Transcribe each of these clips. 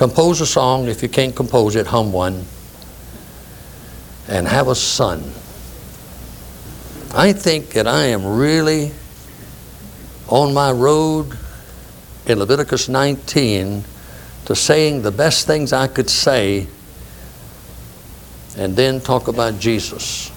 Compose a song. If you can't compose it, hum one. And have a son. I think that I am really on my road in Leviticus 19 to saying the best things I could say and then talk about Jesus.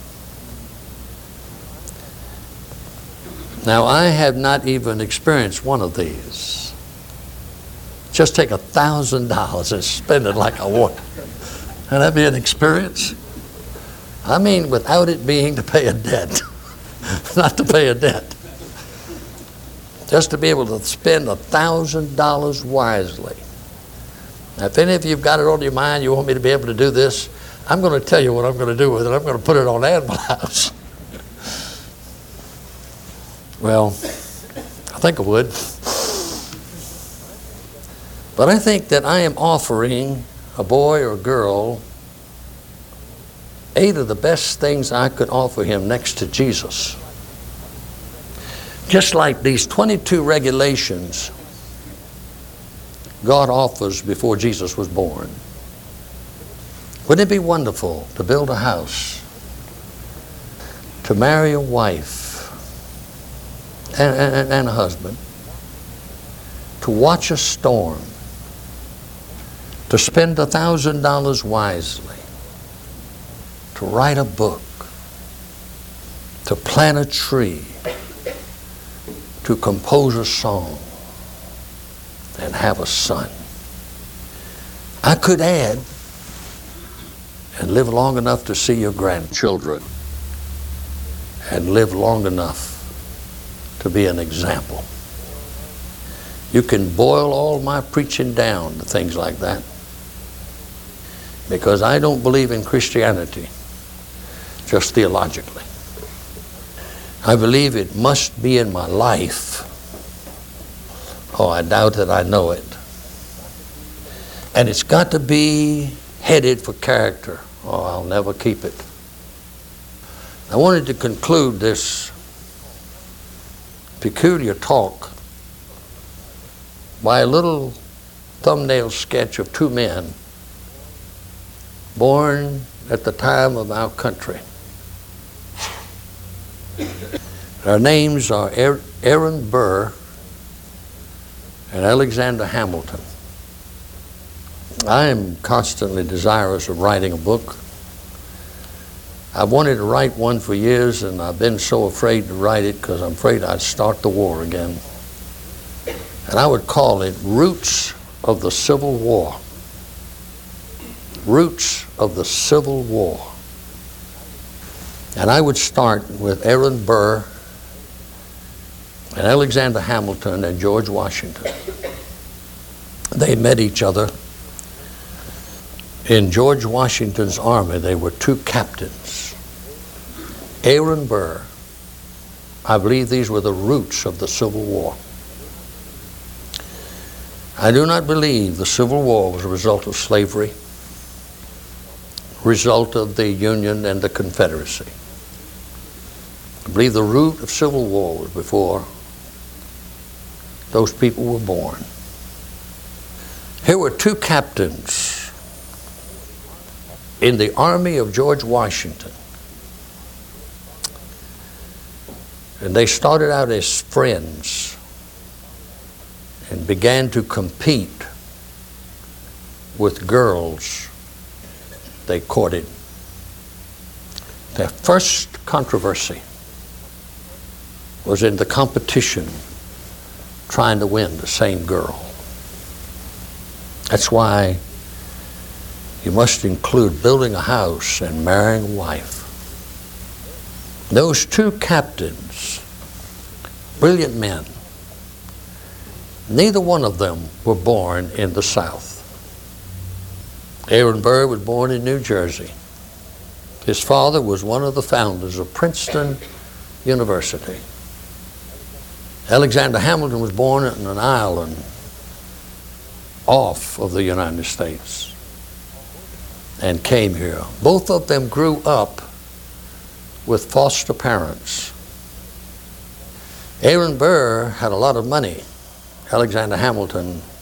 Now, I have not even experienced one of these. Just take $1,000 and spend it like I want. Can that be an experience? I mean, without it being to pay a debt. Not to pay a debt. Just to be able to spend $1,000 wisely. Now, if any of you have got it on your mind, you want me to be able to do this, I'm going to tell you what I'm going to do with it. I'm going to put it on Animal House. Well, I think I would. But I think that I am offering a boy or a girl 8 of the best things I could offer him next to Jesus. Just like these 22 regulations God offers before Jesus was born. Wouldn't it be wonderful to build a house, to marry a wife and a husband, to watch a storm, to spend $1,000 wisely, to write a book, to plant a tree, to compose a song, and have a son. I could add, and live long enough to see your grandchildren, and live long enough to be an example. You can boil all my preaching down to things like that, because I don't believe in Christianity just theologically. I believe it must be in my life. Oh, I doubt that I know it. And it's got to be headed for character. Oh, I'll never keep it. I wanted to conclude this peculiar talk by a little thumbnail sketch of 2 men born at the time of our country. Their names are Aaron Burr and Alexander Hamilton. I am constantly desirous of writing a book. I've wanted to write one for years, and I've been so afraid to write it because I'm afraid I'd start the war again. And I would call it Roots of the Civil War. Roots of the Civil War. And I would start with Aaron Burr and Alexander Hamilton and George Washington. They met each other in George Washington's army. They were 2 captains. Aaron Burr, I believe these were the roots of the Civil War. I do not believe the Civil War was a result of slavery, result of the Union and the Confederacy. I believe the root of Civil War was before those people were born. Here were 2 captains in the army of George Washington. And they started out as friends and began to compete with girls they courted. Their first controversy was in the competition trying to win the same girl. That's why you must include building a house and marrying a wife. Those 2 captains, brilliant men, neither one of them were born in the South. Aaron Burr was born in New Jersey. His father was one of the founders of Princeton University. Alexander Hamilton was born on an island off of the United States and came here. Both of them grew up with foster parents. Aaron Burr had a lot of money. Alexander Hamilton